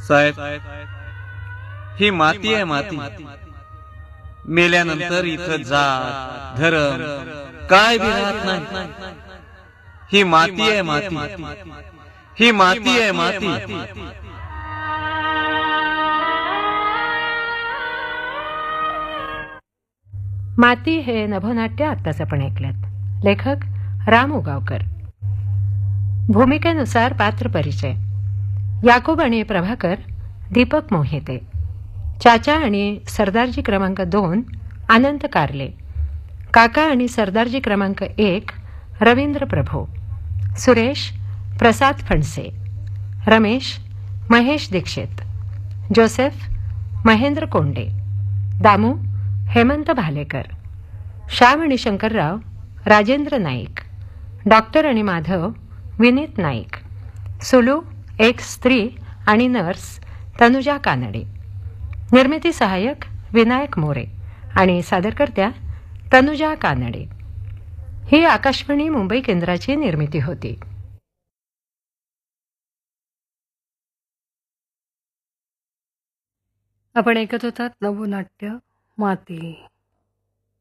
साहेब, ही माती आहे माती. मेल्यानंतर इथं जात धर्म काय बी राहत नाही. ही माती आहे माती. ही माती आहे माती. माती हे नभोनाट्य आत्ताच आपण ऐकल्यात. लेखक राम उगावकर. भूमिकेनुसार पात्र परिचय: याकूब आणि प्रभाकर दीपक मोहिते, चाचा आणि सरदारजी क्रमांक 2 अनंत कारले, काका आणि सरदारजी क्रमांक 1 रवींद्र प्रभू, सुरेश प्रसाद फणसे, रमेश महेश दीक्षित, जोसेफ महेंद्र कोंडे, दामू हेमंत भालेकर, श्याम आणि शंकरराव राजेंद्र नाईक, डॉक्टर आणि माधव विनीत नाईक, सुलू एक स्त्री आणि नर्स तनुजा कानडे. निर्मिती सहाय्यक विनायक मोरे आणि सादरकर्त्या तनुजा कानडे. ही आकाशवाणी मुंबई केंद्राची निर्मिती होती. आपण ऐकत होतात नभोनाट्य माती.